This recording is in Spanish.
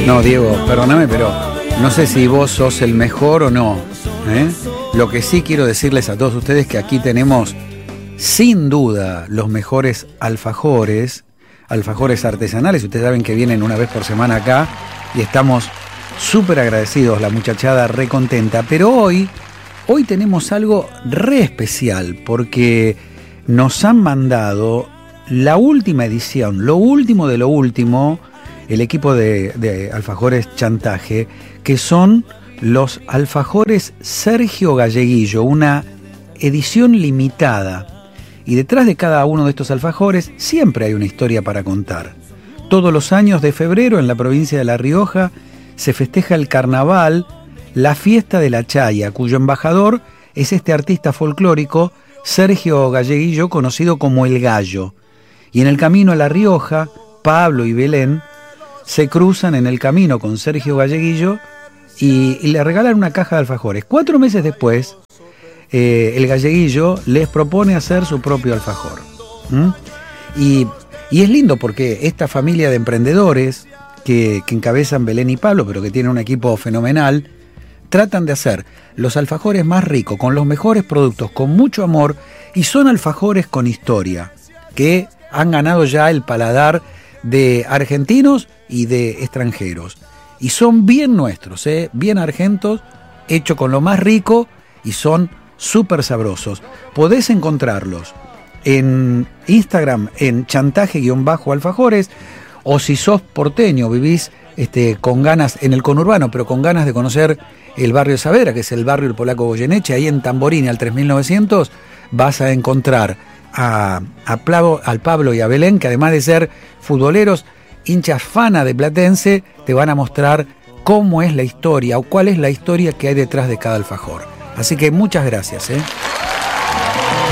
No, Diego, perdóname, pero no sé si vos sos el mejor o no, ¿eh? Lo que sí quiero decirles a todos ustedes que aquí tenemos, sin duda, los mejores alfajores artesanales. Ustedes saben que vienen una vez por semana acá y estamos súper agradecidos, la muchachada re contenta. Pero hoy tenemos algo re especial porque nos han mandado la última edición, lo último de lo último, el equipo de alfajores Chantaje, que son los alfajores Sergio Galleguillo, una edición limitada. Y detrás de cada uno de estos alfajores siempre hay una historia para contar. Todos los años de febrero en la provincia de La Rioja se festeja el carnaval, la fiesta de la chaya, cuyo embajador es este artista folclórico Sergio Galleguillo, conocido como El Gallo. Y en el camino a La Rioja, Pablo y Belén se cruzan en el camino con Sergio Galleguillo y le regalan una caja de alfajores. 4 meses después, el Galleguillo les propone hacer su propio alfajor. Y es lindo porque esta familia de emprendedores que encabezan Belén y Pablo, pero que tienen un equipo fenomenal, tratan de hacer los alfajores más ricos, con los mejores productos, con mucho amor, y son alfajores con historia, que han ganado ya el paladar de argentinos y de extranjeros. Y son bien nuestros, bien argentos, hechos con lo más rico y son súper sabrosos. Podés encontrarlos en Instagram en chantaje_alfajores, o si sos porteño, vivís con ganas en el conurbano, pero con ganas de conocer el barrio de Saavedra, que es el barrio del Polaco Goyeneche, ahí en Tamborini al 3900, vas a encontrar al Pablo y a Belén, que además de ser futboleros, hinchas fana de Platense, te van a mostrar cómo es la historia o cuál es la historia que hay detrás de cada alfajor. Así que muchas gracias.